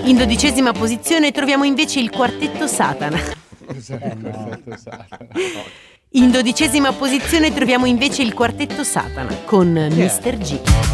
In 12ª posizione troviamo invece il quartetto Satana. Cos'è il quartetto Satana? In 12ª posizione troviamo invece il quartetto Satana con Mr. G.